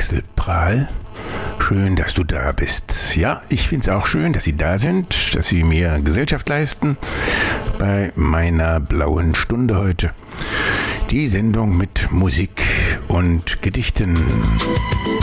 Axel Prahl. Schön, dass du da bist. Ja, ich finde es auch schön, dass Sie da sind, dass Sie mir Gesellschaft leisten bei meiner blauen Stunde heute. Die Sendung mit Musik und Gedichten.